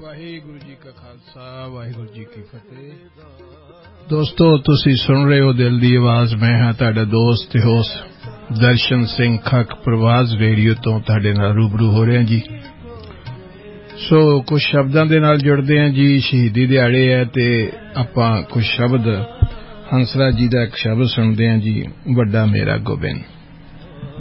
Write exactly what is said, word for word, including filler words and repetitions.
ਵਾਹਿਗੁਰੂ ਜੀ ਕਾ ਖਾਲਸਾ ਵਾਹਿਗੁਰੂ ਜੀ ਕੀ ਫਤਿਹ। ਦੋਸਤੋ, ਤੁਸੀਂ ਸੁਣ ਰਹੇ ਹੋ ਦਿਲ ਦੀ ਆਵਾਜ਼। ਮੈਂ ਹਾਂ ਤੁਹਾਡਾ ਦੋਸਤ ਤੇ ਹੋਸਟ ਦਰਸ਼ਨ ਸਿੰਘ ਖੱਕ, ਪ੍ਰਵਾਜ਼ ਰੇਡੀਓ ਤੋਂ ਤੁਹਾਡੇ ਨਾਲ ਰੂਬਰੂ ਹੋ ਰਿਹਾ ਜੀ। ਸੋ ਕੁਝ ਸ਼ਬਦਾਂ ਦੇ ਨਾਲ ਜੁੜਦੇ ਹਾਂ ਜੀ। ਸ਼ਹੀਦੀ ਦਿਹਾੜੇ ਹੈ ਤੇ ਆਪਾਂ ਕੁਝ ਸ਼ਬਦ ਹੰਸਰਾਜ ਜੀ ਦਾ ਇੱਕ ਸ਼ਬਦ ਸੁਣਦੇ ਹਾਂ ਜੀ, ਵੱਡਾ ਮੇਰਾ ਗੋਬਿੰਦ।